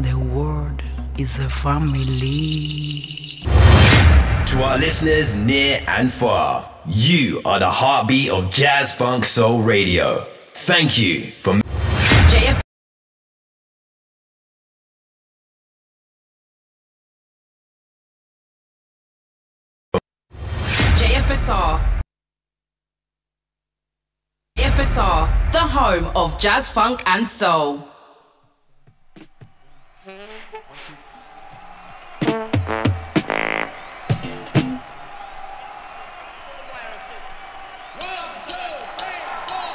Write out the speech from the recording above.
The world is a family. To our listeners near and far, you are the heartbeat of Jazz Funk Soul Radio. Thank you for JFSR, the home of jazz, funk and soul.